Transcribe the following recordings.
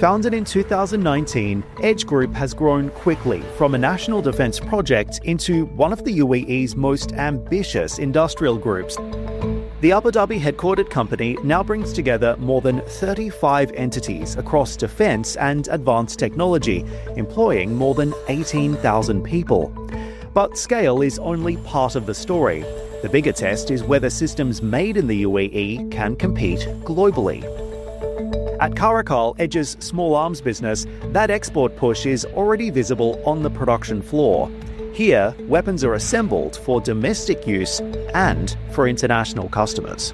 Founded in 2019, Edge Group has grown quickly from a national defence project into one of the UAE's most ambitious industrial groups. The Abu Dhabi headquartered company now brings together more than 35 entities across defence and advanced technology, employing more than 18,000 people. But scale is only part of the story. The bigger test is whether systems made in the UAE can compete globally. At Caracal, Edge's small arms business, that export push is already visible on the production floor. Here, weapons are assembled for domestic use and for international customers.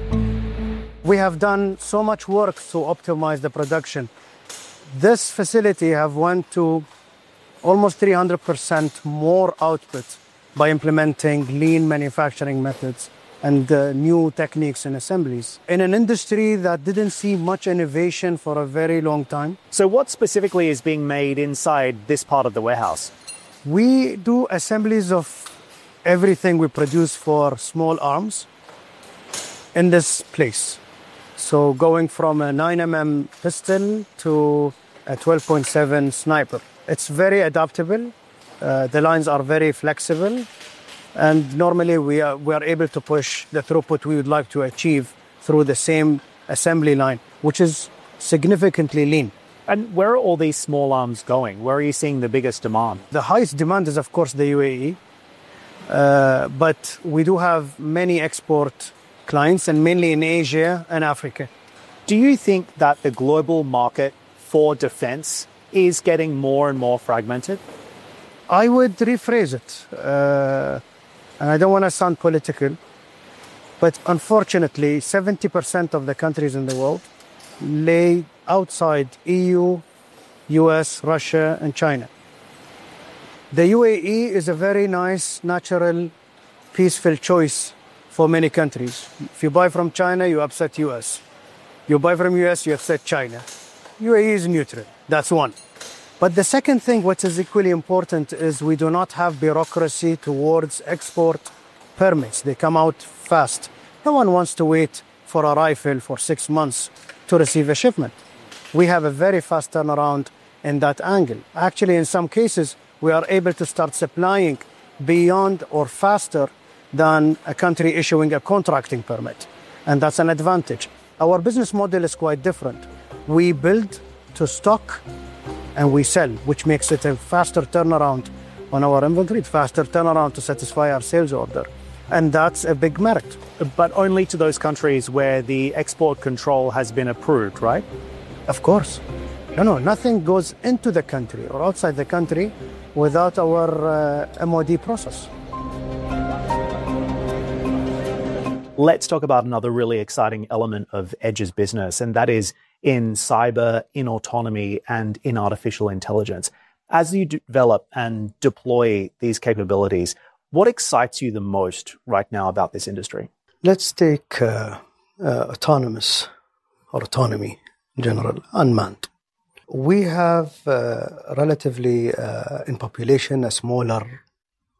We have done so much work to optimize the production. This facility have went to almost 300% more output by implementing lean manufacturing methods and new techniques and assemblies in an industry that didn't see much innovation for a very long time. So what specifically is being made inside this part of the warehouse? We do assemblies of everything we produce for small arms in this place. So going from a 9mm pistol to a 12.7 sniper. It's very adaptable. The lines are very flexible. And normally we are able to push the throughput we would like to achieve through the same assembly line, which is significantly lean. And where are all these small arms going? Where are you seeing the biggest demand? The highest demand is, of course, the UAE. But we do have many export clients, and mainly in Asia and Africa. Do you think that the global market for defense is getting more and more fragmented? I would rephrase it. And I don't want to sound political, but unfortunately, 70% of the countries in the world lay outside EU, US, Russia, and China. The UAE is a very nice, natural, peaceful choice for many countries. If you buy from China, you upset US. You buy from US, you upset China. UAE is neutral. That's one. But the second thing, what is equally important, is we do not have bureaucracy towards export permits. They come out fast. No one wants to wait for a rifle for 6 months to receive a shipment. We have a very fast turnaround in that angle. Actually, in some cases, we are able to start supplying beyond or faster than a country issuing a contracting permit. And that's an advantage. Our business model is quite different. We build to stock and we sell, which makes it a faster turnaround on our inventory, faster turnaround to satisfy our sales order. And that's a big merit. But only to those countries where the export control has been approved, right? Of course. No, nothing goes into the country or outside the country without our MOD process. Let's talk about another really exciting element of Edge's business, and that is in cyber, in autonomy, and in artificial intelligence. As you develop and deploy these capabilities, what excites you the most right now about this industry? Let's take autonomous or autonomy in general, unmanned. We have relatively in population a smaller